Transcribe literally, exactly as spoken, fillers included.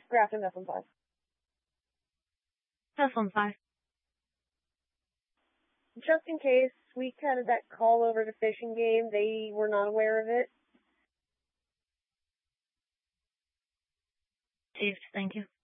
Grafton, F one five. F one five. Just in case we kind of that call over to fishing game, they were not aware of it. Received, thank you.